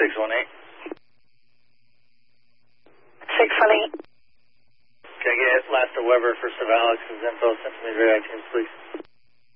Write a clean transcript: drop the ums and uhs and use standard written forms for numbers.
618. 618. Can I get Lester Weber for Savalas' info sent to me via iTunes, please?